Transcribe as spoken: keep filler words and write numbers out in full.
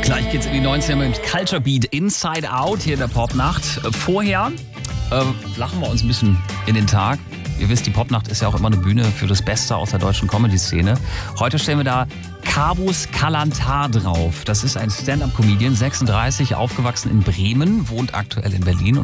Gleich geht's in die neunziger mit Culture Beat Inside Out hier in der Popnacht. Vorher äh, lachen wir uns ein bisschen in den Tag. Ihr wisst, die Popnacht ist ja auch immer eine Bühne für das Beste aus der deutschen Comedy-Szene. Heute stellen wir da Kavus Kalantar drauf. Das ist ein Stand-up-Comedian, sechsunddreißig, aufgewachsen in Bremen, wohnt aktuell in Berlin.